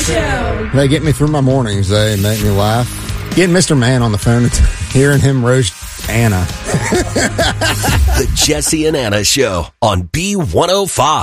Show. They get me through my mornings. They make me laugh. Getting Mr. Man on the phone and hearing him roast Anna. The Jesse and Anna Show on B105.